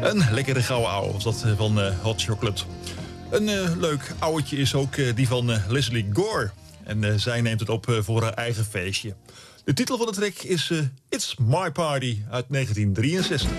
Een lekkere gouden ouwe was dat van Hot Chocolate. Een leuk ouwtje is ook die van Leslie Gore. En zij neemt het op voor haar eigen feestje. De titel van de track is It's My Party uit 1963.